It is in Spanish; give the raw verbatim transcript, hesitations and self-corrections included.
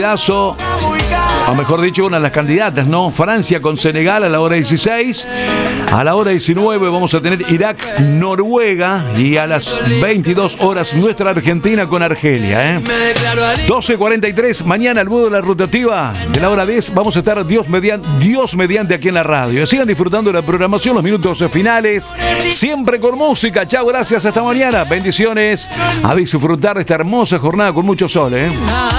o mejor dicho, una de las candidatas, ¿no? Francia con Senegal a la hora dieciséis. A la hora diecinueve vamos a tener Irak, Noruega. Y a las veintidós horas nuestra Argentina con Argelia, ¿eh? doce cuarenta y tres, mañana al modo de la rotativa de la hora diez. Vamos a estar Dios mediante, Dios mediante aquí en la radio. Sigan disfrutando de la programación, los minutos finales, siempre con música. Chao, gracias, hasta mañana. Bendiciones. A disfrutar de esta hermosa jornada con mucho sol, ¿eh?